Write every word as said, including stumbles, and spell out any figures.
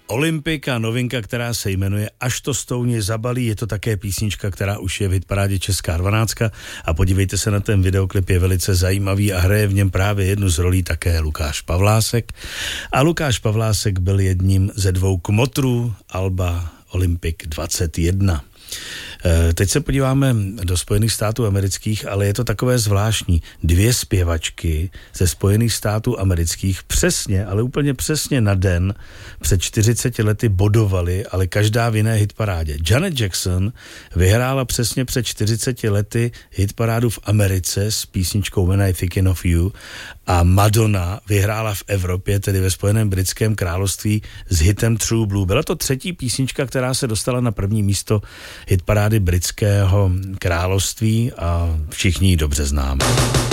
Olympic a novinka, která se jmenuje Až to stouně zabalí. Je to také písnička, která už je v hitparádě Česká dvanáctka a podívejte se na ten videoklip, je velice zajímavý a hraje v něm právě jednu z rolí také Lukáš Pavlásek. A Lukáš Pavlásek byl jedním ze dvou kmotrů alba Olympic dvacet jedna. Teď se podíváme do Spojených států amerických, ale je to takové zvláštní. Dvě zpěvačky ze Spojených států amerických přesně, ale úplně přesně na den před čtyřiceti lety bodovaly, ale každá v jiné hitparádě. Janet Jackson vyhrála přesně před čtyřiceti lety hitparádu v Americe s písničkou When I Thinking of You a Madonna vyhrála v Evropě, tedy ve Spojeném britském království s hitem True Blue. Byla to třetí písnička, která se dostala na první místo hitparády britského království a všichni ji dobře známe.